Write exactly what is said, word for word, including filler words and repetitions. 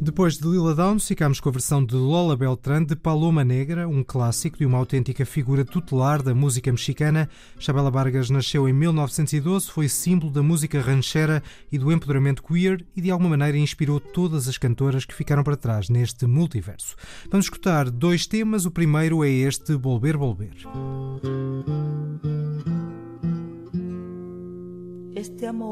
Depois de Lila Downs, ficámos com a versão de Lola Beltrán de Paloma Negra, um clássico de uma autêntica figura tutelar da música mexicana. Chabela Vargas nasceu em mil novecentos e doze, foi símbolo da música ranchera e do empoderamento queer e de alguma maneira inspirou todas as cantoras que ficaram para trás neste multiverso. Vamos escutar dois temas, o primeiro é este, Volver, Volver. Este amor